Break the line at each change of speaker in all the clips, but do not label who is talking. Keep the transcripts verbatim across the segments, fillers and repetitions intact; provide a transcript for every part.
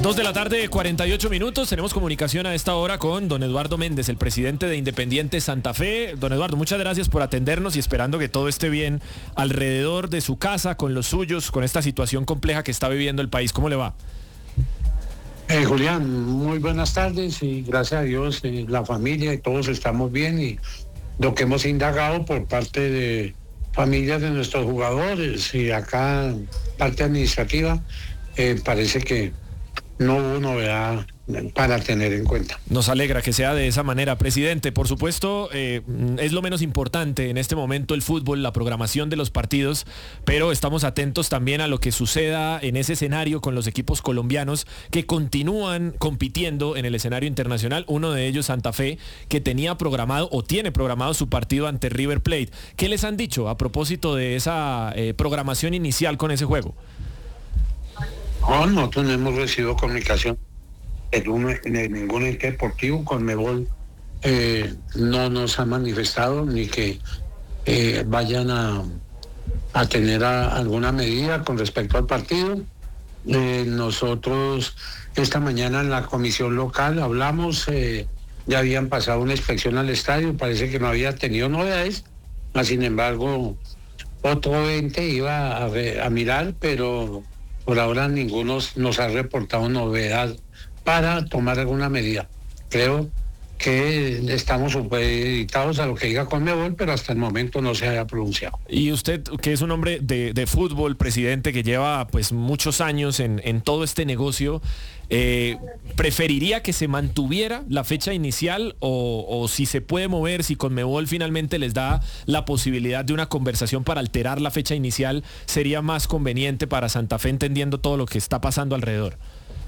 Dos de la tarde, cuarenta y ocho minutos. Tenemos comunicación a esta hora con don Eduardo Méndez, el presidente de Independiente Santa Fe. Don Eduardo, muchas gracias por atendernos y esperando que todo esté bien alrededor de su casa, con los suyos, con esta situación compleja que está viviendo el país. ¿Cómo le va?
Eh, Julián, muy buenas tardes y gracias a Dios eh, la familia y todos estamos bien, y lo que hemos indagado por parte de familias de nuestros jugadores y acá parte administrativa, eh, parece que no hubo novedad para tener en cuenta.
Nos alegra que sea de esa manera, presidente. Por supuesto, eh, es lo menos importante en este momento el fútbol, la programación de los partidos, pero estamos atentos también a lo que suceda en ese escenario con los equipos colombianos que continúan compitiendo en el escenario internacional. Uno de ellos, Santa Fe, que tenía programado o tiene programado su partido ante River Plate. ¿Qué les han dicho a propósito de esa eh, programación inicial con ese juego?
No, nosotros no hemos recibido comunicación de ningún ente deportivo. Conmebol eh, no nos ha manifestado ni que eh, vayan a, a tener a, alguna medida con respecto al partido. Eh, nosotros esta mañana en la comisión local hablamos, eh, ya habían pasado una inspección al estadio, parece que no había tenido novedades, mas sin embargo otro ente iba a, a mirar, pero por ahora ninguno nos ha reportado novedad para tomar alguna medida. Creo que estamos supeditados a lo que diga Conmebol, pero hasta el momento no se haya pronunciado.
Y usted, que es un hombre de, de fútbol, presidente, que lleva pues muchos años en, en todo este negocio, eh, ¿preferiría que se mantuviera la fecha inicial o, o si se puede mover, si Conmebol finalmente les da la posibilidad de una conversación para alterar la fecha inicial, sería más conveniente para Santa Fe, entendiendo todo lo que está pasando alrededor?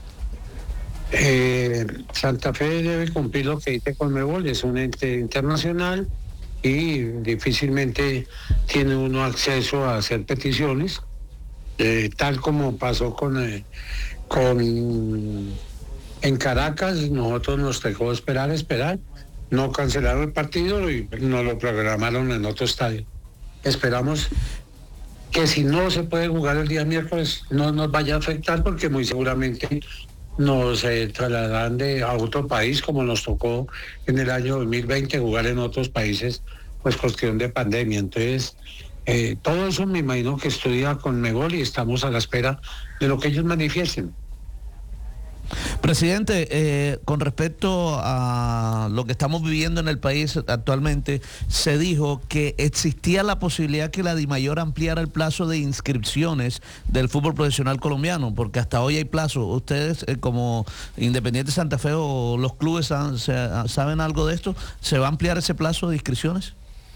Eh, Santa Fe debe cumplir lo que dice Conmebol, es un ente internacional y difícilmente tiene uno acceso a hacer peticiones, eh, tal como pasó con, eh, con en Caracas. Nosotros nos tocó esperar, esperar, no cancelaron el partido y nos lo programaron en otro estadio. Esperamos que si no se puede jugar el día miércoles no nos vaya a afectar, porque muy seguramente nos eh, trasladarán de a otro país, como nos tocó en el año dos mil veinte jugar en otros países, pues cuestión de pandemia. Entonces, eh, todo eso me imagino que estudia Conmebol y estamos a la espera de lo que ellos manifiesten.
Presidente, eh, con respecto a lo que estamos viviendo en el país actualmente, se dijo que existía la posibilidad que la DIMAYOR ampliara el plazo de inscripciones del fútbol profesional colombiano, porque hasta hoy hay plazo. ¿Ustedes, eh, como Independiente Santa Fe o los clubes, han, se, saben algo de esto? ¿Se va a ampliar ese plazo de inscripciones?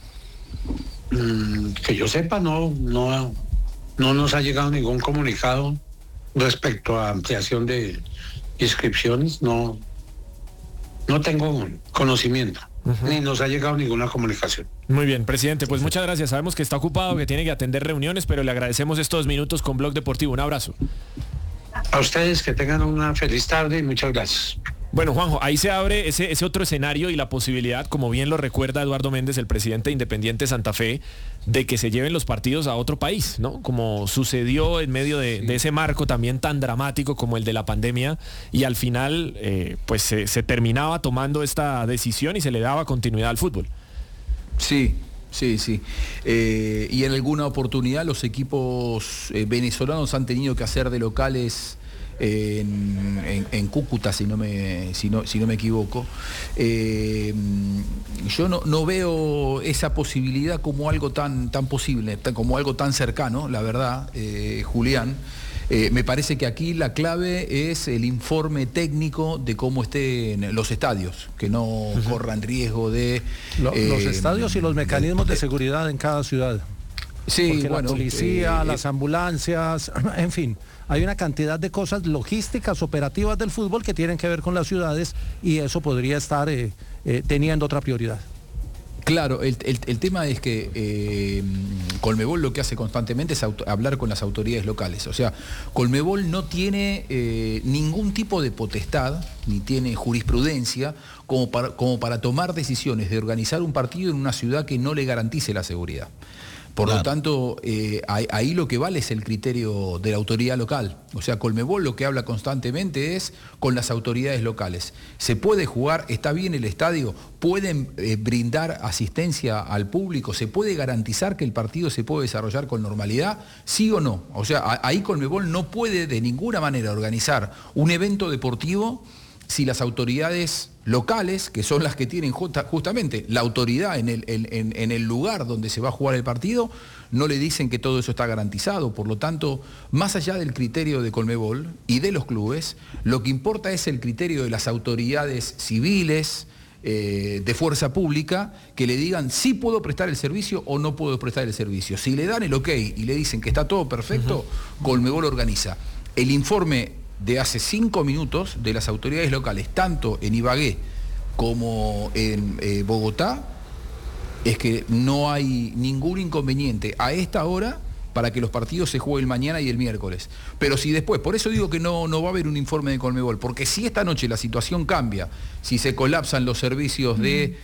Mm, que yo sepa, no, no, no nos ha llegado ningún comunicado respecto a ampliación de inscripciones. No, no tengo conocimiento, uh-huh. ni nos ha llegado ninguna comunicación.
Muy bien, presidente, pues muchas gracias. Sabemos que está ocupado, que tiene que atender reuniones, pero le agradecemos estos minutos con Blog Deportivo. Un abrazo.
A ustedes, que tengan una feliz tarde y muchas gracias.
Bueno, Juanjo, ahí se abre ese, ese otro escenario y la posibilidad, como bien lo recuerda Eduardo Méndez, el presidente de Independiente Santa Fe, de que se lleven los partidos a otro país, ¿no? Como sucedió en medio de, sí. de ese marco también tan dramático como el de la pandemia, y al final eh, pues se, se terminaba tomando esta decisión y se le daba continuidad al fútbol.
Sí. Sí, sí. Eh, y en alguna oportunidad los equipos eh, venezolanos han tenido que hacer de locales en, en, en Cúcuta, si no me, si no, si no me equivoco. Eh, yo no, no veo esa posibilidad como algo tan, tan posible, como algo tan cercano, la verdad, eh, Julián. Eh, me parece que aquí la clave es el informe técnico de cómo estén los estadios, que no uh-huh. corran riesgo de...
Lo, eh, los estadios y los mecanismos de, de seguridad en cada ciudad.
Sí,
porque
bueno,
la policía,
eh,
las ambulancias, en fin, hay una cantidad de cosas logísticas, operativas del fútbol que tienen que ver con las ciudades, y eso podría estar eh, eh, teniendo otra prioridad.
Claro, el, el, el tema es que eh, Conmebol lo que hace constantemente es auto, hablar con las autoridades locales. O sea, Conmebol no tiene eh, ningún tipo de potestad, ni tiene jurisprudencia como para, como para tomar decisiones de organizar un partido en una ciudad que no le garantice la seguridad. Por
Claro.
lo tanto, eh, ahí, ahí lo que vale es el criterio de la autoridad local. O sea, Conmebol lo que habla constantemente es con las autoridades locales. Se puede jugar, está bien el estadio, pueden eh, brindar asistencia al público, se puede garantizar que el partido se puede desarrollar con normalidad, sí o no. O sea, a- ahí Conmebol no puede de ninguna manera organizar un evento deportivo si las autoridades locales, que son las que tienen justa, justamente la autoridad en el, en, en, en el lugar donde se va a jugar el partido, no le dicen que todo eso está garantizado. Por lo tanto, más allá del criterio de Conmebol y de los clubes, lo que importa es el criterio de las autoridades civiles, eh, de fuerza pública, que le digan si puedo prestar el servicio o no puedo prestar el servicio. Si le dan el ok y le dicen que está todo perfecto, uh-huh. Conmebol organiza. El informe de hace cinco minutos de las autoridades locales, tanto en Ibagué como en eh, Bogotá, es que no hay ningún inconveniente a esta hora para que los partidos se jueguen mañana y el miércoles. Pero si después, por eso digo que no, no va a haber un informe de Conmebol, porque si esta noche la situación cambia, si se colapsan los servicios de,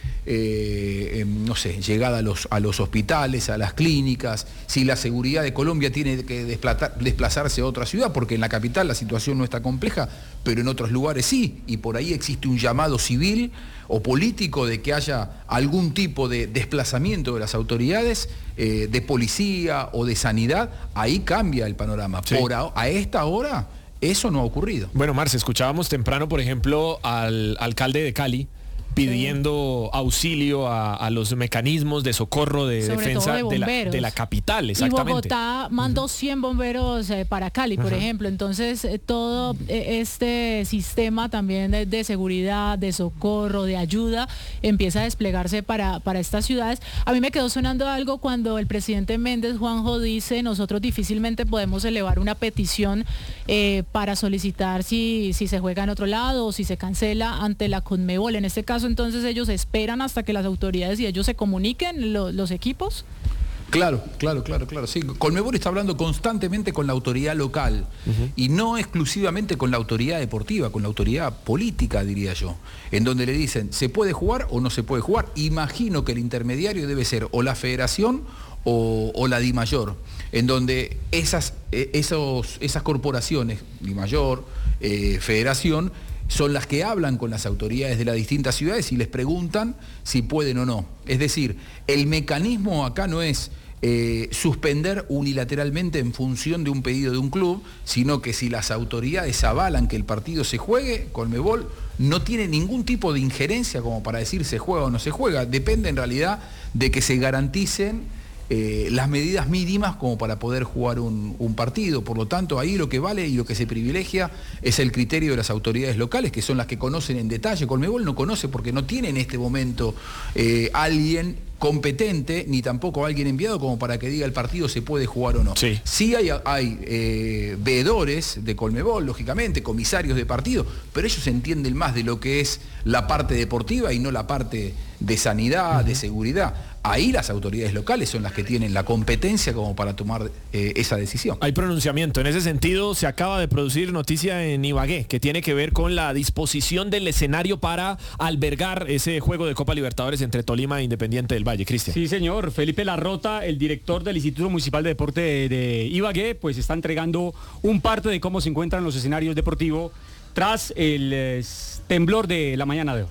eh, eh, no sé, llegada a los, a los hospitales, a las clínicas, si la seguridad de Colombia tiene que desplazar, desplazarse a otra ciudad, porque en la capital la situación no está compleja, pero en otros lugares sí, y por ahí existe un llamado civil o político de que haya algún tipo de desplazamiento de las autoridades, eh, de policía o de sanidad, ahí cambia el panorama. Sí. Por a, a esta hora, eso no ha ocurrido.
Bueno, Marce, escuchábamos temprano, por ejemplo, al alcalde de Cali pidiendo auxilio a, a los mecanismos de socorro de
Sobre
defensa
de,
de, la, de la capital, exactamente.
Y Bogotá mandó uh-huh. cien bomberos eh, para Cali, por uh-huh. ejemplo. Entonces, eh, todo eh, este sistema también de, de seguridad, de socorro, de ayuda, empieza a desplegarse para, para estas ciudades. A mí me quedó sonando algo cuando el presidente Méndez, Juanjo, dice, nosotros difícilmente podemos elevar una petición eh, para solicitar si, si se juega en otro lado o si se cancela ante la Conmebol. En este caso, entonces ellos esperan hasta que las autoridades y ellos se comuniquen, lo, los equipos.
Claro, claro, claro, claro. Sí, Conmebol está hablando constantemente con la autoridad local uh-huh. y no exclusivamente con la autoridad deportiva, con la autoridad política, diría yo, en donde le dicen, ¿se puede jugar o no se puede jugar? Imagino que el intermediario debe ser o la federación o, o la DIMAYOR, en donde esas, eh, esos, esas corporaciones, DIMAYOR, eh, federación, son las que hablan con las autoridades de las distintas ciudades y les preguntan si pueden o no. Es decir, el mecanismo acá no es eh, suspender unilateralmente en función de un pedido de un club, sino que si las autoridades avalan que el partido se juegue, Conmebol no tiene ningún tipo de injerencia como para decir se juega o no se juega. Depende en realidad de que se garanticen Eh, las medidas mínimas como para poder jugar un, un partido. Por lo tanto, ahí lo que vale y lo que se privilegia es el criterio de las autoridades locales, que son las que conocen en detalle. Conmebol no conoce porque no tiene en este momento eh, alguien competente, ni tampoco alguien enviado como para que diga el partido se puede jugar o no.
Sí,
sí hay, hay eh, veedores de Conmebol, lógicamente, comisarios de partido, pero ellos entienden más de lo que es la parte deportiva y no la parte de sanidad, uh-huh. de seguridad. Ahí las autoridades locales son las que tienen la competencia como para tomar eh, esa decisión.
Hay pronunciamiento. En ese sentido, se acaba de producir noticia en Ibagué, que tiene que ver con la disposición del escenario para albergar ese juego de Copa Libertadores entre Tolima e Independiente del Valle. Cristian.
Sí, señor. Felipe Larrota, el director del Instituto Municipal de Deporte de, de Ibagué, pues está entregando un parte de cómo se encuentran los escenarios deportivos tras el eh, temblor de la mañana de hoy.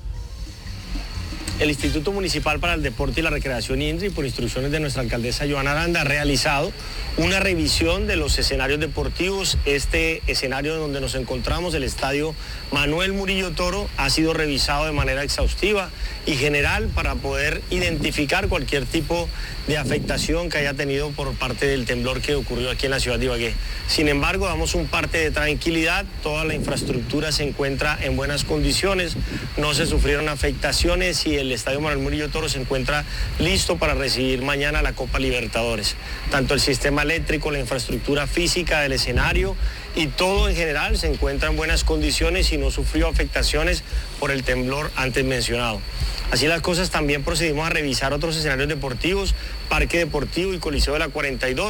El Instituto Municipal para el Deporte y la Recreación INDRI, por instrucciones de nuestra alcaldesa Joana Aranda, ha realizado una revisión de los escenarios deportivos. Este escenario donde nos encontramos, el estadio Manuel Murillo Toro, ha sido revisado de manera exhaustiva y general para poder identificar cualquier tipo de afectación que haya tenido por parte del temblor que ocurrió aquí en la ciudad de Ibagué. Sin embargo, damos un parte de tranquilidad, toda la infraestructura se encuentra en buenas condiciones, no se sufrieron afectaciones y el estadio Manuel Murillo Toro se encuentra listo para recibir mañana la Copa Libertadores. Tanto el sistema eléctrico, la infraestructura física del escenario y todo en general se encuentra en buenas condiciones y no sufrió afectaciones por el temblor antes mencionado. Así las cosas, también procedimos a revisar otros escenarios deportivos, Parque Deportivo y Coliseo de la cuarenta y dos,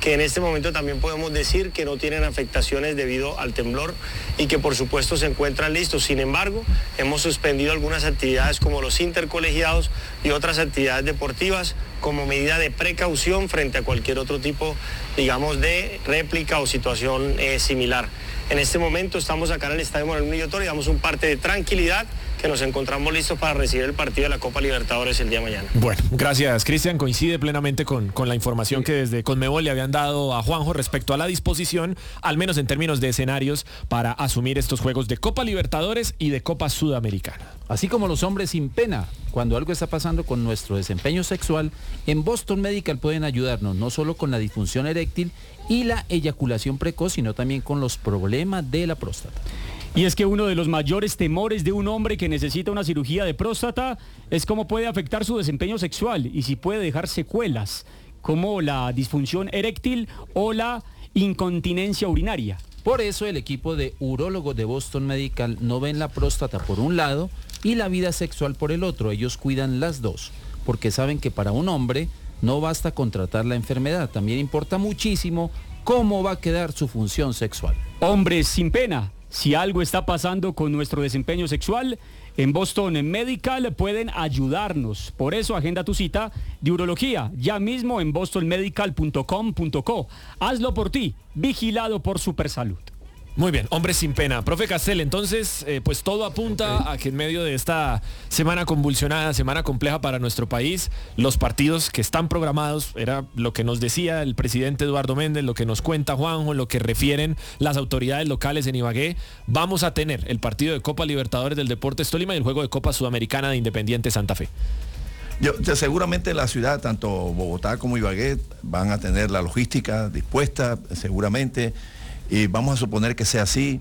que en este momento también podemos decir que no tienen afectaciones debido al temblor y que por supuesto se encuentran listos. Sin embargo, hemos suspendido algunas actividades como los intercolegiados y otras actividades deportivas como medida de precaución frente a cualquier otro tipo, digamos, de réplica o situación eh, similar. En este momento estamos acá en el Estadio Manuel Murillo Toro y damos un parte de tranquilidad, que nos encontramos listos para recibir el partido de la Copa Libertadores el día de mañana.
Bueno, gracias, Cristian. Coincide plenamente con, con la información que desde Conmebol le habían dado a Juanjo respecto a la disposición, al menos en términos de escenarios, para asumir estos juegos de Copa Libertadores y de Copa Sudamericana.
Así como los hombres sin pena, cuando algo está pasando con nuestro desempeño sexual, en Boston Medical pueden ayudarnos, no solo con la disfunción eréctil y la eyaculación precoz, sino también con los problemas de la próstata.
Y es que uno de los mayores temores de un hombre que necesita una cirugía de próstata es cómo puede afectar su desempeño sexual y si puede dejar secuelas, como la disfunción eréctil o la incontinencia urinaria.
Por eso el equipo de urólogos de Boston Medical no ven la próstata por un lado y la vida sexual por el otro. Ellos cuidan las dos, porque saben que para un hombre no basta con tratar la enfermedad, también importa muchísimo cómo va a quedar su función sexual.
Hombres sin pena, si algo está pasando con nuestro desempeño sexual, en Boston Medical pueden ayudarnos. Por eso agenda tu cita de urología ya mismo en boston medical punto com punto co. Hazlo por ti, vigilado por Supersalud.
Muy bien, hombres sin pena. Profe Castel, entonces, eh, pues todo apunta okay. a que en medio de esta semana convulsionada, semana compleja para nuestro país, los partidos que están programados, era lo que nos decía el presidente Eduardo Méndez, lo que nos cuenta Juanjo, lo que refieren las autoridades locales en Ibagué, vamos a tener el partido de Copa Libertadores del Deportes Tolima y el juego de Copa Sudamericana de Independiente Santa Fe.
Yo, yo, seguramente la ciudad, tanto Bogotá como Ibagué, van a tener la logística dispuesta, seguramente. Y vamos a suponer que sea así,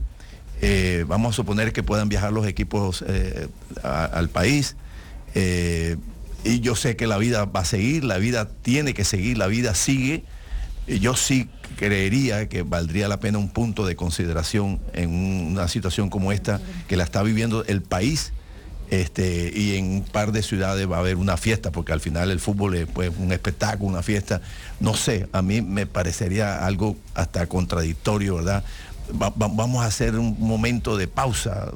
eh, vamos a suponer que puedan viajar los equipos eh, a, al país, eh, y yo sé que la vida va a seguir, la vida tiene que seguir, la vida sigue, y yo sí creería que valdría la pena un punto de consideración en una situación como esta, que la está viviendo el país, este, y en un par de ciudades va a haber una fiesta, porque al final el fútbol es pues, un espectáculo, una fiesta. No sé, a mí me parecería algo hasta contradictorio, ¿verdad? Va, va, vamos a hacer un momento de pausa.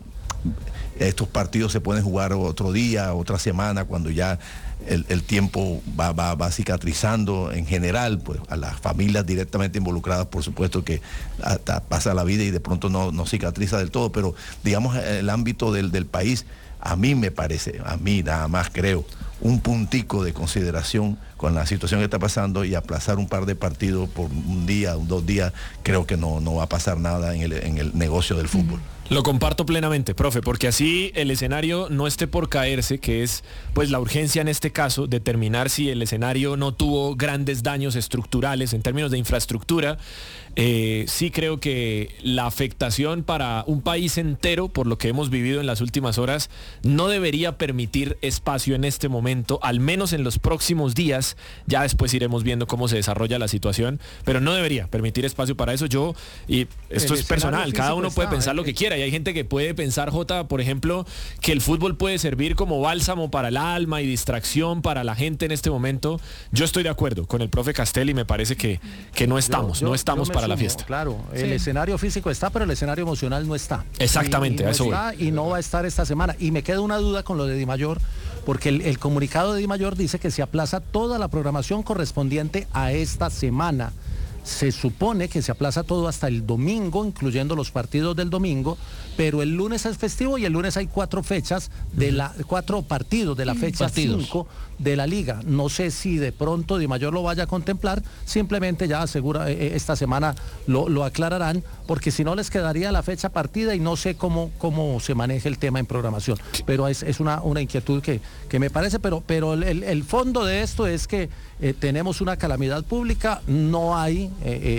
Estos partidos se pueden jugar otro día, otra semana, cuando ya el, el tiempo va, va, va cicatrizando en general, pues a las familias directamente involucradas, por supuesto que hasta pasa la vida y de pronto no, no cicatriza del todo, pero digamos el ámbito del, del país, a mí me parece, a mí nada más creo, un puntico de consideración con la situación que está pasando y aplazar un par de partidos por un día, dos días, creo que no, no va a pasar nada en el, en el negocio del fútbol.
Lo comparto plenamente, profe, porque así el escenario no esté por caerse, que es pues la urgencia en este caso, determinar si el escenario no tuvo grandes daños estructurales en términos de infraestructura. Eh, sí creo que la afectación para un país entero, por lo que hemos vivido en las últimas horas, no debería permitir espacio en este momento, al menos en los próximos días. Ya después iremos viendo cómo se desarrolla la situación, pero no debería permitir espacio para eso. Yo, y esto es personal, cada uno puede pensar lo que quiera, y hay gente que puede pensar, Jota, por ejemplo, que el fútbol puede servir como bálsamo para el alma y distracción para la gente en este momento. Yo estoy de acuerdo con el profe Castel y me parece que, que no estamos, yo, yo, no estamos para la fiesta.
Claro, el sí. escenario físico está, pero el escenario emocional no está.
Exactamente,
y, y no
a eso
está,
voy.
Y no va a estar esta semana. Y me queda una duda con lo de Di Mayor, porque el, el comunicado de Di Mayor dice que se aplaza toda la programación correspondiente a esta semana. Se supone que se aplaza todo hasta el domingo, incluyendo los partidos del domingo, pero el lunes es festivo y el lunes hay cuatro fechas de la cuatro partidos de la fecha cinco de la liga. No sé si de pronto Di Mayor lo vaya a contemplar, simplemente ya asegura eh, esta semana lo, lo aclararán, porque si no les quedaría la fecha partida y no sé cómo, cómo se maneja el tema en programación. Pero es, es una, una inquietud que, que me parece, pero, pero el, el fondo de esto es que eh, tenemos una calamidad pública, no hay eh, eh,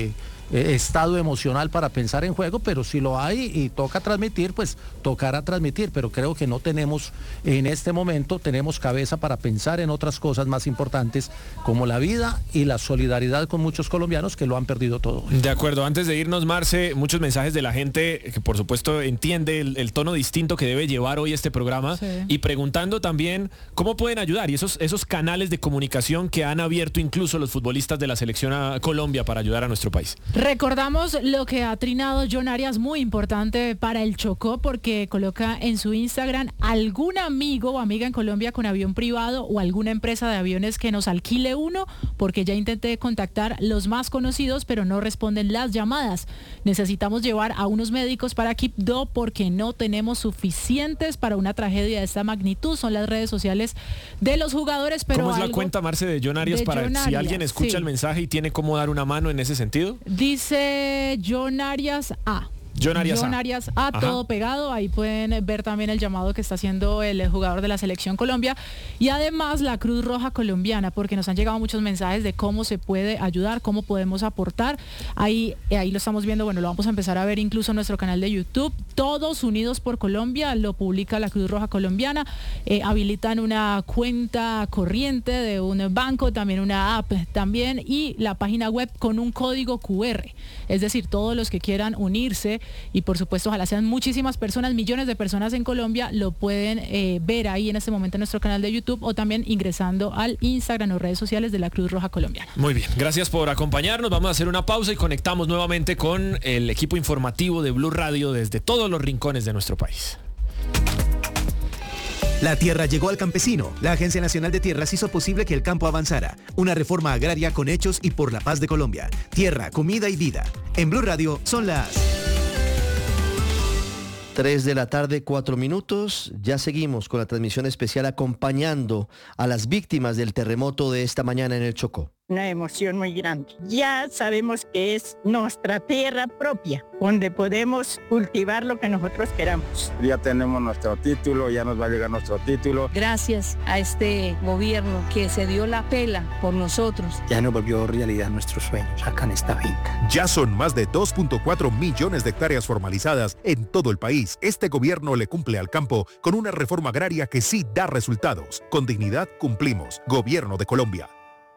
eh, estado emocional para pensar en juego, pero si lo hay y toca transmitir, pues tocará transmitir, pero creo que no tenemos en este momento, tenemos cabeza para pensar en otras cosas más importantes como la vida y la solidaridad con muchos colombianos que lo han perdido todo.
De acuerdo, antes de irnos, Marce, muchos mensajes de la gente que por supuesto entiende el, el tono distinto que debe llevar hoy este programa, sí, y preguntando también cómo pueden ayudar y esos, esos canales de comunicación que han abierto incluso los futbolistas de la selección a Colombia para ayudar a nuestro país.
Recordamos lo que ha trinado John Arias, muy importante para el Chocó, porque coloca en su Instagram algún amigo o amiga en Colombia con avión privado o alguna empresa de aviones que nos alquile uno, porque ya intenté contactar los más conocidos, pero no responden las llamadas. Necesitamos llevar a unos médicos para Quibdó porque no tenemos suficientes para una tragedia de esta magnitud. Son las redes sociales de los jugadores, pero
¿cómo es la cuenta, Marce, de John Arias para John Arias, si alguien escucha sí. el mensaje y tiene cómo dar una mano en ese sentido?
Dice John Arias A.
John Arias
John
A.
Arias A, todo pegado. Ahí pueden ver también el llamado que está haciendo el jugador de la Selección Colombia. Y además la Cruz Roja Colombiana, porque nos han llegado muchos mensajes de cómo se puede ayudar, cómo podemos aportar. Ahí, ahí lo estamos viendo, bueno, lo vamos a empezar a ver incluso en nuestro canal de YouTube. Todos Unidos por Colombia, lo publica la Cruz Roja Colombiana. Eh, habilitan una cuenta corriente de un banco, también una app también, y la página web con un código cu erre. Es decir, todos los que quieran unirse, y por supuesto ojalá sean muchísimas personas, millones de personas en Colombia, lo pueden eh, ver ahí en este momento en nuestro canal de YouTube o también ingresando al Instagram o redes sociales de la Cruz Roja Colombiana.
Muy bien, gracias por acompañarnos. Vamos a hacer una pausa y conectamos nuevamente con el equipo informativo de Blue Radio desde todos los rincones de nuestro país.
La tierra llegó al campesino. La Agencia Nacional de Tierras hizo posible que el campo avanzara. Una reforma agraria con hechos y por la paz de Colombia. Tierra, comida y vida. En Blue Radio son las
tres de la tarde, cuatro minutos. Ya seguimos con la transmisión especial acompañando a las víctimas del terremoto de esta mañana en el Chocó.
Una emoción muy grande. Ya sabemos que es nuestra tierra propia, donde podemos cultivar lo que nosotros queramos.
Ya tenemos nuestro título, ya nos va a llegar nuestro título.
Gracias a este gobierno que se dio la pela por nosotros.
Ya nos volvió realidad nuestros sueños acá en esta finca.
Ya son más de dos punto cuatro millones de hectáreas formalizadas en todo el país. Este gobierno le cumple al campo con una reforma agraria que sí da resultados. Con dignidad cumplimos. Gobierno de Colombia.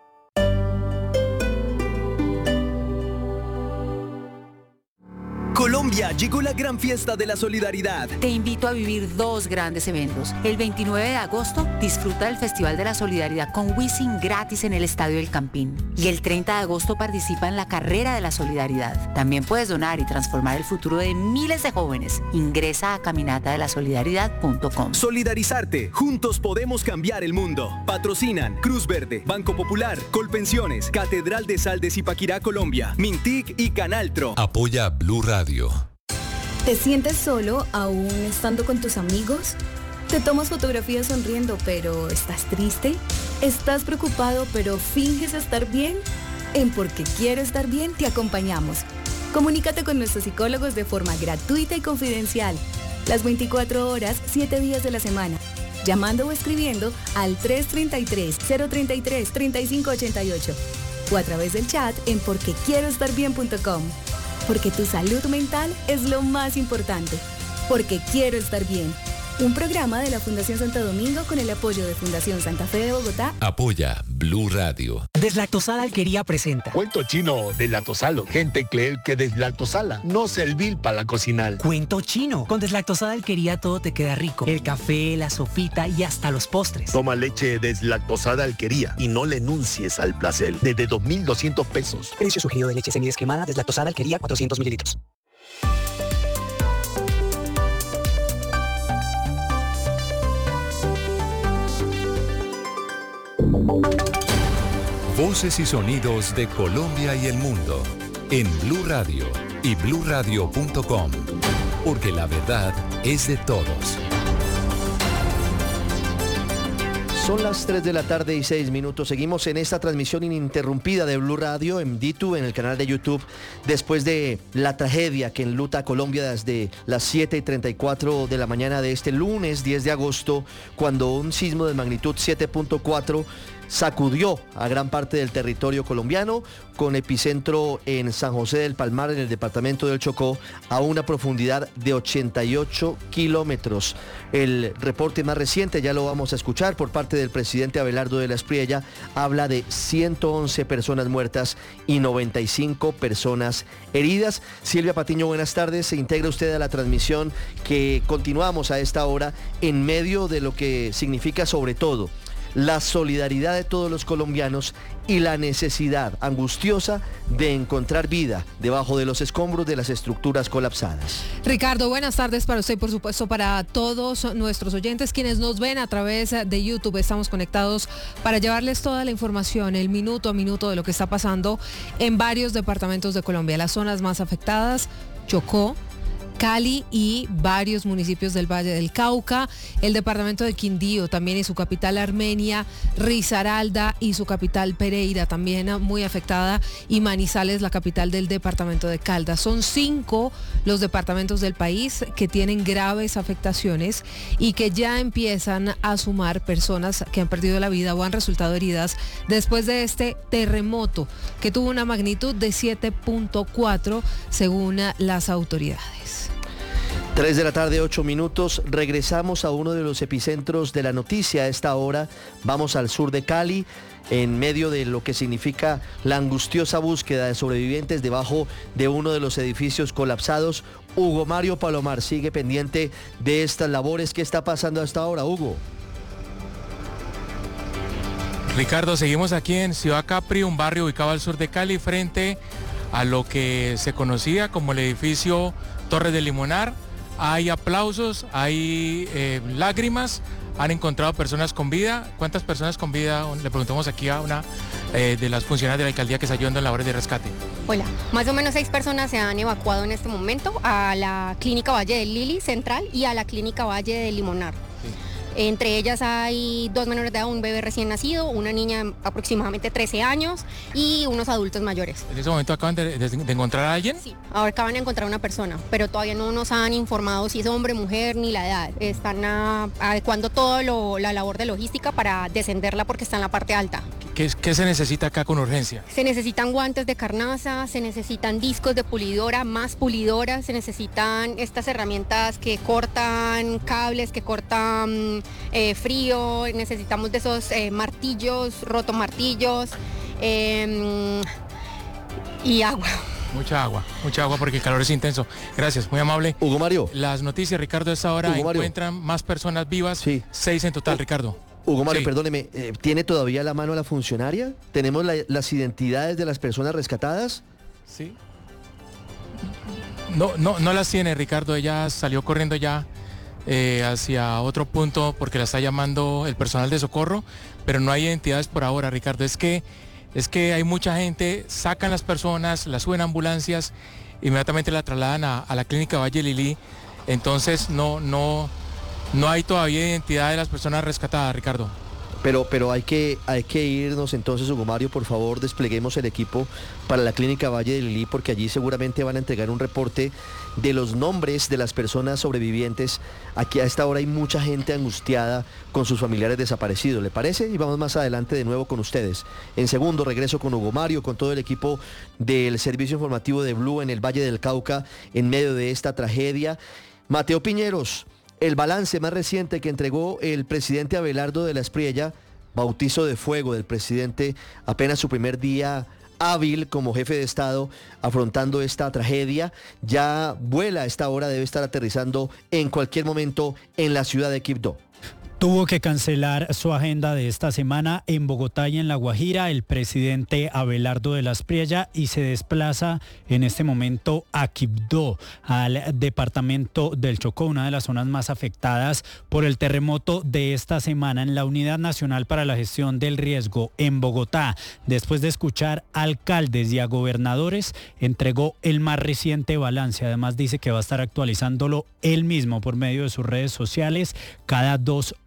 Colombia, llegó la gran fiesta de la solidaridad.
Te invito a vivir dos grandes eventos. El veintinueve de agosto, disfruta del Festival de la Solidaridad con Wisin gratis en el Estadio del Campín. Y el treinta de agosto participa en la Carrera de la Solidaridad. También puedes donar y transformar el futuro de miles de jóvenes. Ingresa a caminata de la solidaridad punto com.
Solidarizarte. Juntos podemos cambiar el mundo. Patrocinan Cruz Verde, Banco Popular, Colpensiones, Catedral de Sal de Zipaquirá, Colombia, Mintic y Canaltro.
Apoya Blue Radio.
¿Te sientes solo aún estando con tus amigos? ¿Te tomas fotografías sonriendo pero estás triste? ¿Estás preocupado pero finges estar bien? En Porque Quiero Estar Bien te acompañamos. Comunícate con nuestros psicólogos de forma gratuita y confidencial. Las veinticuatro horas, siete días de la semana. Llamando o escribiendo al tres tres tres, cero tres tres, tres cinco ocho ocho o a través del chat en porque quiero estar bien punto com. Porque tu salud mental es lo más importante. Porque Quiero Estar Bien. Un programa de la Fundación Santo Domingo con el apoyo de Fundación Santa Fe de Bogotá.
Apoya Blue Radio.
Deslactosada Alquería presenta
Cuento chino deslactosalo. Gente cree que deslactosala no servir para la cocinar.
Cuento chino. Con Deslactosada Alquería todo te queda rico. El café, la sopita y hasta los postres.
Toma leche deslactosada Alquería y no le enuncies al placer. Desde dos mil doscientos pesos.
Precio sugerido de leche semidescremada Deslactosada Alquería cuatrocientos mililitros.
Voces y sonidos de Colombia y el mundo en Blue Radio y blue radio punto com, porque la verdad es de todos.
Son las tres de la tarde y seis minutos. Seguimos en esta transmisión ininterrumpida de Blue Radio en D dos, en el canal de YouTube, después de la tragedia que enluta a Colombia desde las siete y treinta y cuatro de la mañana de este lunes diez de agosto, cuando un sismo de magnitud siete punto cuatro sacudió a gran parte del territorio colombiano, con epicentro en San José del Palmar, en el departamento del Chocó, a una profundidad de ochenta y ocho kilómetros. El reporte más reciente, ya lo vamos a escuchar, por parte del presidente Abelardo de la Espriella, habla de ciento once personas muertas y noventa y cinco personas heridas. Silvia Patiño, buenas tardes. Se integra usted a la transmisión que continuamos a esta hora en medio de lo que significa sobre todo la solidaridad de todos los colombianos y la necesidad angustiosa de encontrar vida debajo de los escombros de las estructuras colapsadas.
Ricardo, buenas tardes para usted y por supuesto para todos nuestros oyentes quienes nos ven a través de YouTube. Estamos conectados para llevarles toda la información, el minuto a minuto de lo que está pasando en varios departamentos de Colombia. Las zonas más afectadas: Chocó, Cali y varios municipios del Valle del Cauca, el departamento de Quindío también y su capital Armenia, Risaralda y su capital Pereira también muy afectada, y Manizales, la capital del departamento de Caldas. Son cinco los departamentos del país que tienen graves afectaciones y que ya empiezan a sumar personas que han perdido la vida o han resultado heridas después de este terremoto que tuvo una magnitud de siete punto cuatro según las autoridades.
tres de la tarde, ocho minutos. Regresamos a uno de los epicentros de la noticia a esta hora. Vamos al sur de Cali, en medio de lo que significa la angustiosa búsqueda de sobrevivientes debajo de uno de los edificios colapsados. Hugo Mario Palomar sigue pendiente de estas labores. ¿Qué está pasando hasta ahora, Hugo?
Ricardo, seguimos aquí en Ciudad Capri, un barrio ubicado al sur de Cali, frente a lo que se conocía como el edificio Torres del Limonar. Hay aplausos, hay eh, lágrimas, han encontrado personas con vida. ¿Cuántas personas con vida? Le preguntamos aquí a una eh, de las funcionarias de la alcaldía que está ayudando en labores de rescate.
Hola, más o menos seis personas se han evacuado en este momento a la Clínica Valle del Lili Central y a la Clínica Valle del Limonar. Sí. Entre ellas hay dos menores de edad, un bebé recién nacido, una niña de aproximadamente trece años y unos adultos mayores.
¿En ese momento acaban de, de, de encontrar a alguien?
Sí, ahora acaban de encontrar a una persona, pero todavía no nos han informado si es hombre, mujer ni la edad. Están a, adecuando toda la labor de logística para descenderla porque está en la parte alta.
¿Qué, ¿Qué se necesita acá con urgencia?
Se necesitan guantes de carnaza, se necesitan discos de pulidora, más pulidoras, se necesitan estas herramientas que cortan cables, que cortan eh, frío, necesitamos de esos eh, martillos, rotomartillos eh, y agua.
Mucha agua, mucha agua porque el calor es intenso. Gracias, muy amable.
Hugo Mario.
Las noticias, Ricardo, a esta hora encuentran más personas vivas, sí. Seis en total, Ricardo.
Hugo Mario,
sí.
Perdóneme, eh, ¿tiene todavía la mano la funcionaria? ¿Tenemos la, las identidades de las personas rescatadas?
Sí. No, no, no las tiene, Ricardo. Ella salió corriendo ya eh, hacia otro punto porque la está llamando el personal de socorro, pero no hay identidades por ahora, Ricardo. Es que, es que hay mucha gente, sacan las personas, las suben a ambulancias, inmediatamente la trasladan a, a la clínica Valle Lili. Entonces no, no... No hay todavía identidad de las personas rescatadas, Ricardo.
Pero, pero hay que, hay que irnos entonces, Hugo Mario, por favor, despleguemos el equipo para la clínica Valle de Lili, porque allí seguramente van a entregar un reporte de los nombres de las personas sobrevivientes. Aquí a esta hora hay mucha gente angustiada con sus familiares desaparecidos, ¿le parece? Y vamos más adelante de nuevo con ustedes. En segundo, regreso con Hugo Mario, con todo el equipo del servicio informativo de Blue en el Valle del Cauca, en medio de esta tragedia. Mateo Piñeros, el balance más reciente que entregó el presidente Abelardo de la Espriella, bautizo de fuego del presidente, apenas su primer día hábil como jefe de Estado afrontando esta tragedia, ya vuela a esta hora, debe estar aterrizando en cualquier momento en la ciudad de Quibdó.
Tuvo que cancelar su agenda de esta semana en Bogotá y en La Guajira el presidente Abelardo de la Espriella y se desplaza en este momento a Quibdó, al departamento del Chocó, una de las zonas más afectadas por el terremoto de esta semana. En la Unidad Nacional para la Gestión del Riesgo en Bogotá, después de escuchar a alcaldes y a gobernadores, entregó el más reciente balance. Además dice que va a estar actualizándolo él mismo por medio de sus redes sociales cada dos horas.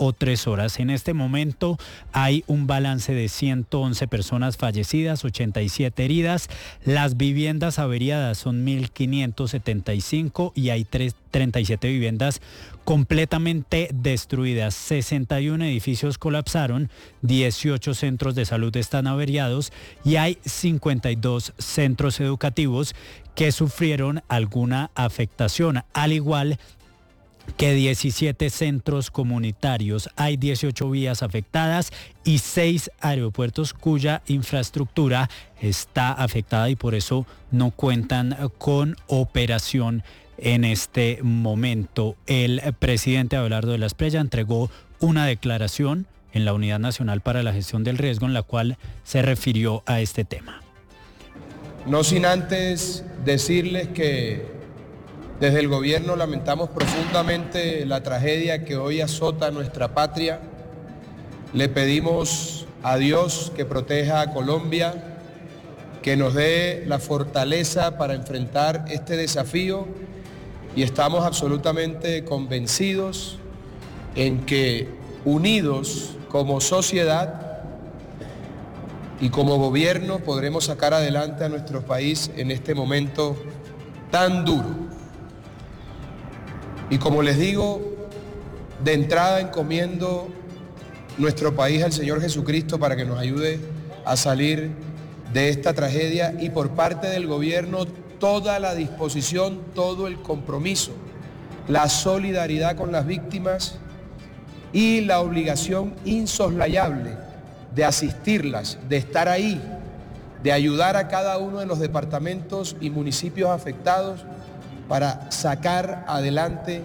o tres horas. En este momento hay un balance de ciento once personas fallecidas, ochenta y siete heridas. Las viviendas averiadas son mil quinientos setenta y cinco y hay treinta y siete viviendas completamente destruidas. sesenta y uno edificios colapsaron, dieciocho centros de salud están averiados y hay cincuenta y dos centros educativos que sufrieron alguna afectación, al igual que diecisiete centros comunitarios. Hay dieciocho vías afectadas y seis aeropuertos cuya infraestructura está afectada y por eso no cuentan con operación en este momento. El presidente Abelardo de la Espriella entregó una declaración en la Unidad Nacional para la Gestión del Riesgo en la cual se refirió a este tema.
No sin antes decirles que desde el gobierno lamentamos profundamente la tragedia que hoy azota nuestra patria. Le pedimos a Dios que proteja a Colombia, que nos dé la fortaleza para enfrentar este desafío y estamos absolutamente convencidos en que unidos como sociedad y como gobierno podremos sacar adelante a nuestro país en este momento tan duro. Y como les digo, de entrada encomiendo nuestro país al Señor Jesucristo para que nos ayude a salir de esta tragedia y por parte del gobierno toda la disposición, todo el compromiso, la solidaridad con las víctimas y la obligación insoslayable de asistirlas, de estar ahí, de ayudar a cada uno de los departamentos y municipios afectados para sacar adelante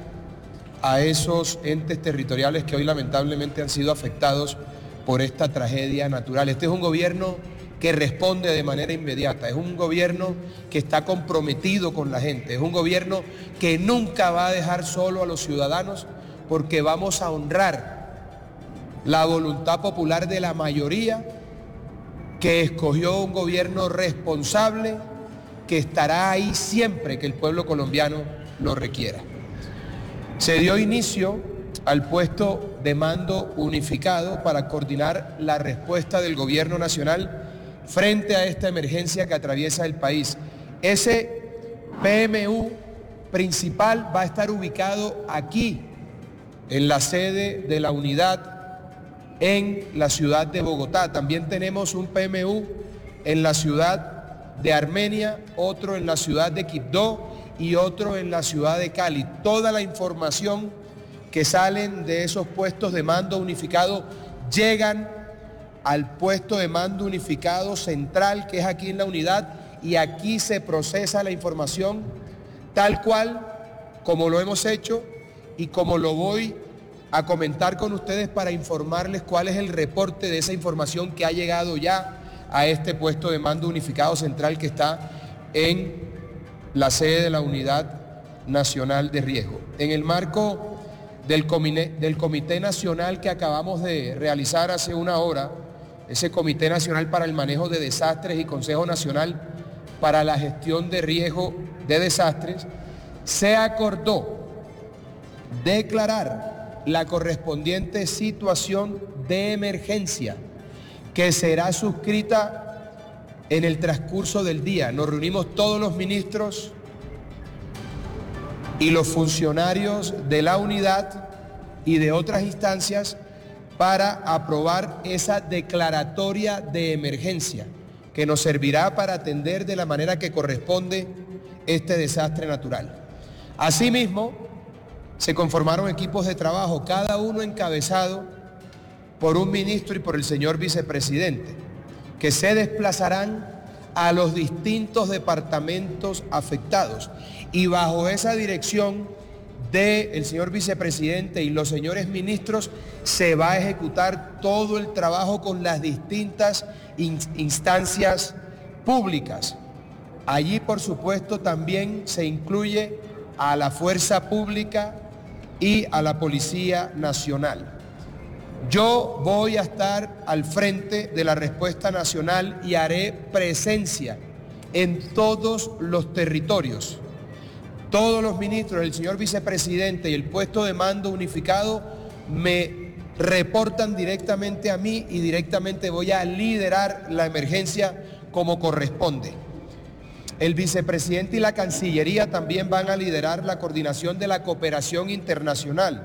a esos entes territoriales que hoy lamentablemente han sido afectados por esta tragedia natural. Este es un gobierno que responde de manera inmediata, es un gobierno que está comprometido con la gente, es un gobierno que nunca va a dejar solo a los ciudadanos porque vamos a honrar la voluntad popular de la mayoría que escogió un gobierno responsable que estará ahí siempre que el pueblo colombiano lo requiera. Se dio inicio al puesto de mando unificado para coordinar la respuesta del gobierno nacional frente a esta emergencia que atraviesa el país. Ese P M U principal va a estar ubicado aquí, en la sede de la unidad en la ciudad de Bogotá. También tenemos un P M U en la ciudad de Armenia, otro en la ciudad de Quibdó y otro en la ciudad de Cali. Toda la información que salen de esos puestos de mando unificado llegan al puesto de mando unificado central que es aquí en la unidad y aquí se procesa la información tal cual como lo hemos hecho y como lo voy a comentar con ustedes para informarles cuál es el reporte de esa información que ha llegado ya a este puesto de mando unificado central que está en la sede de la Unidad Nacional de Riesgo. En el marco del comité, del Comité Nacional que acabamos de realizar hace una hora, ese Comité Nacional para el Manejo de Desastres y Consejo Nacional para la Gestión de Riesgo de Desastres, se acordó declarar la correspondiente situación de emergencia que será suscrita en el transcurso del día. Nos reunimos todos los ministros y los funcionarios de la unidad y de otras instancias para aprobar esa declaratoria de emergencia que nos servirá para atender de la manera que corresponde este desastre natural. Asimismo, se conformaron equipos de trabajo, cada uno encabezado por un ministro y por el señor vicepresidente, que se desplazarán a los distintos departamentos afectados y bajo esa dirección del señor vicepresidente y los señores ministros se va a ejecutar todo el trabajo con las distintas instancias públicas. Allí, por supuesto, también se incluye a la Fuerza Pública y a la Policía Nacional. Yo voy a estar al frente de la respuesta nacional y haré presencia en todos los territorios. Todos los ministros, el señor vicepresidente y el puesto de mando unificado me reportan directamente a mí y directamente voy a liderar la emergencia como corresponde. El vicepresidente y la Cancillería también van a liderar la coordinación de la cooperación internacional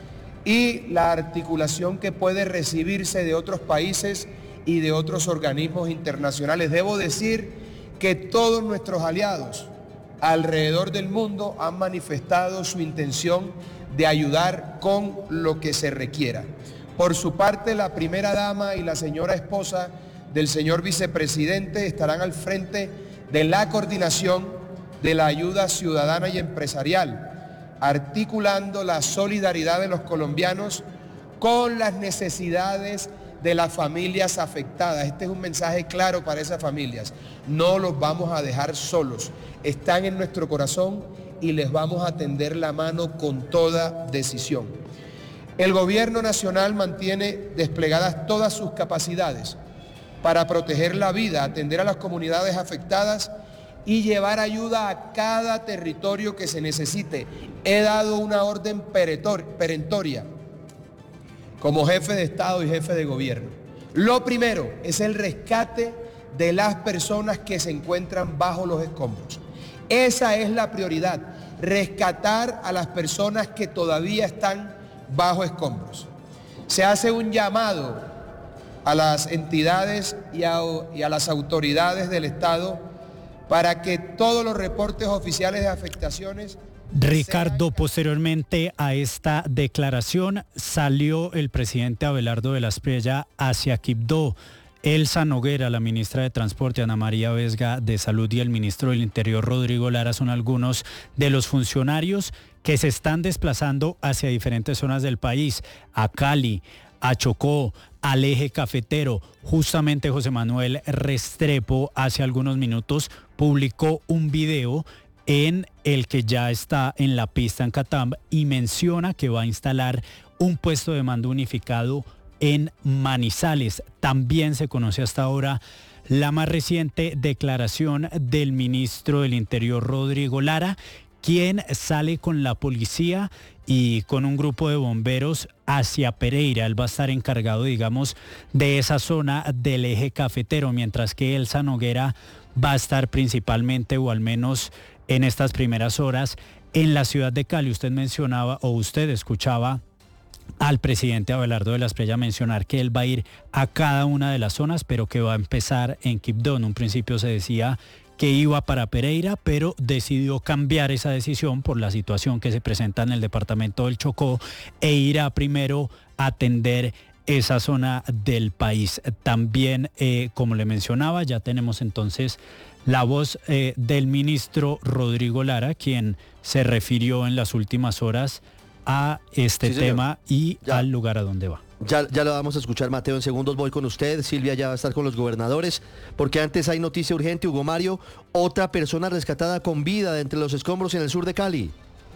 y la articulación que puede recibirse de otros países y de otros organismos internacionales. Debo decir que todos nuestros aliados alrededor del mundo han manifestado su intención de ayudar con lo que se requiera. Por su parte, la primera dama y la señora esposa del señor vicepresidente estarán al frente de la coordinación de la ayuda ciudadana y empresarial, articulando la solidaridad de los colombianos con las necesidades de las familias afectadas. Este es un mensaje claro para esas familias. No los vamos a dejar solos. Están en nuestro corazón y les vamos a tender la mano con toda decisión. El gobierno nacional mantiene desplegadas todas sus capacidades para proteger la vida, atender a las comunidades afectadas y llevar ayuda a cada territorio que se necesite. He dado una orden perentoria como jefe de Estado y jefe de gobierno. Lo primero es el rescate de las personas que se encuentran bajo los escombros. Esa es la prioridad, rescatar a las personas que todavía están bajo escombros. Se hace un llamado a las entidades y a, y a las autoridades del Estado para que todos los reportes oficiales de afectaciones...
Ricardo, posteriormente a esta declaración salió el presidente Abelardo de la Espriella hacia Quibdó. Elsa Noguera, la ministra de Transporte, Ana María Vesga de Salud y el ministro del Interior, Rodrigo Lara, son algunos de los funcionarios que se están desplazando hacia diferentes zonas del país, a Cali, a Chocó, al eje cafetero. Justamente José Manuel Restrepo hace algunos minutos publicó un video en el que ya está en la pista en Catam y menciona que va a instalar un puesto de mando unificado en Manizales. También se conoce hasta ahora la más reciente declaración del ministro del Interior, Rodrigo Lara, quien sale con la policía y con un grupo de bomberos hacia Pereira. Él va a estar encargado, digamos, de esa zona del eje cafetero, mientras que Elsa Noguera va a estar principalmente, o al menos en estas primeras horas, en la ciudad de Cali. Usted mencionaba, o usted escuchaba al presidente Abelardo de la Espriella mencionar que él va a ir a cada una de las zonas, pero que va a empezar en Quibdó. En un principio se decía que iba para Pereira, pero decidió cambiar esa decisión por la situación que se presenta en el departamento del Chocó e irá primero a atender esa zona del país. También, eh, como le mencionaba, ya tenemos entonces la voz eh, del ministro Rodrigo Lara, quien se refirió en las últimas horas a este sí, tema y ya, al lugar a donde va.
Ya, ya lo vamos a escuchar, Mateo, en segundos. Voy con usted. Silvia ya va a estar con los gobernadores, porque antes hay noticia urgente. Hugo Mario, otra persona rescatada con vida de entre los escombros en el sur de Cali.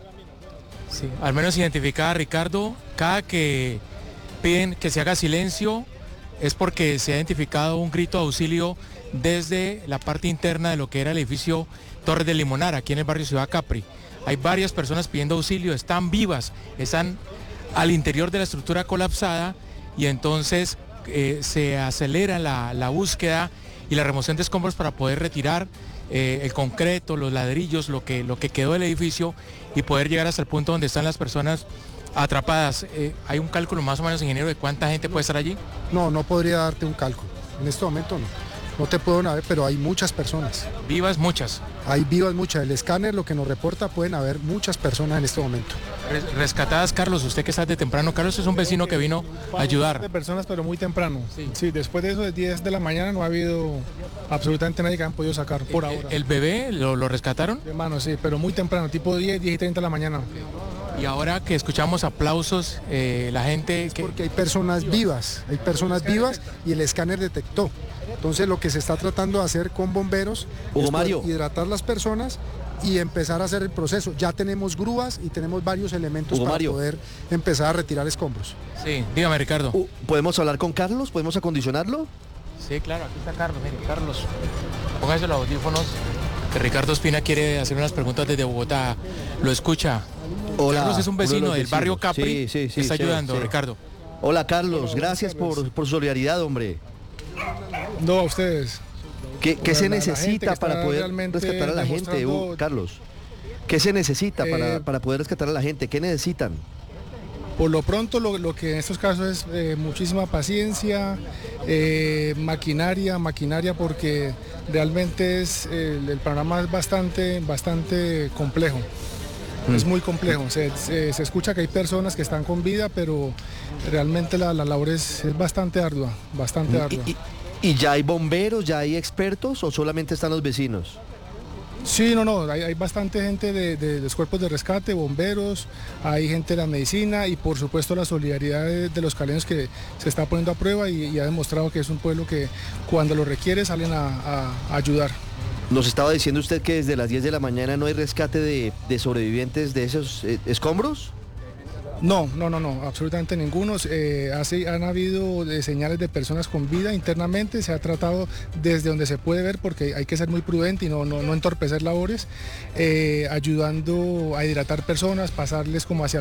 Sí, al menos identificada, Ricardo. Cada que piden que se haga silencio es porque se ha identificado un grito de auxilio desde la parte interna de lo que era el edificio Torres de Limonar, aquí en el barrio Ciudad Capri. Hay varias personas pidiendo auxilio, están vivas, están al interior de la estructura colapsada y entonces eh, se acelera la, la búsqueda y la remoción de escombros para poder retirar eh, el concreto, los ladrillos, lo que, lo que quedó del edificio y poder llegar hasta el punto donde están las personas atrapadas. Eh, ¿Hay un cálculo más o menos, ingeniero, de cuánta gente puede estar allí?
No, no podría darte un cálculo. En este momento no. No te puedo ver, pero hay muchas personas.
¿Vivas muchas?
Hay vivas muchas. El escáner lo que nos reporta, pueden haber muchas personas en este momento.
Rescatadas, Carlos, usted que está de temprano. Carlos es un vecino que vino a ayudar.
De personas, pero muy temprano. Sí. sí, después de eso, de diez de la mañana, no ha habido absolutamente nadie que han podido sacar por ahora.
¿El bebé lo, lo rescataron?
Hermano, sí, pero muy temprano, tipo diez, diez y treinta de la mañana.
Y ahora que escuchamos aplausos, eh, la gente...
Es porque hay personas vivas, hay personas vivas y el escáner detectó. Entonces lo que se está tratando de hacer con bomberos
Hugo
es
Mario.
hidratar las personas y empezar a hacer el proceso. Ya tenemos grúas y tenemos varios elementos
Hugo
para
Mario.
poder empezar a retirar escombros.
Sí, dígame, Ricardo.
Uh, ¿Podemos hablar con Carlos? ¿Podemos acondicionarlo?
Sí, claro, aquí está Carlos. Mire, Carlos, póngase los audífonos, que Ricardo Espina quiere hacer unas preguntas desde Bogotá. Lo escucha.
Hola.
Carlos es un vecino del barrio Capri.
Sí, sí, sí,
que está
sí,
ayudando,
sí.
Ricardo.
Hola Carlos, gracias por, por su solidaridad, hombre.
No, a ustedes.
¿Qué, qué se necesita para poder rescatar a la gente, uh, Carlos? ¿Qué se necesita eh, para, para poder rescatar a la gente? ¿Qué necesitan?
Por lo pronto, lo, lo que en estos casos es eh, muchísima paciencia, eh, maquinaria, maquinaria, porque realmente es el, el panorama es bastante, bastante complejo. Mm. Es muy complejo. Se, se, se escucha que hay personas que están con vida, pero realmente la, la labor es, es bastante ardua, bastante ardua.
¿Y, y, ¿Y ya hay bomberos, ya hay expertos o solamente están los vecinos?
Sí, no, no, hay, hay bastante gente de, de, de los cuerpos de rescate, bomberos, hay gente de la medicina y por supuesto la solidaridad de, de los caleños que se está poniendo a prueba y, y ha demostrado que es un pueblo que cuando lo requiere salen a, a, a ayudar.
Nos estaba diciendo usted que desde las diez de la mañana no hay rescate de, de sobrevivientes de esos eh, escombros.
No, no, no, no, absolutamente ninguno. Eh, hace, han habido eh, señales de personas con vida internamente, se ha tratado desde donde se puede ver porque hay que ser muy prudente y no, no, no entorpecer labores, eh, ayudando a hidratar personas, pasarles como hacia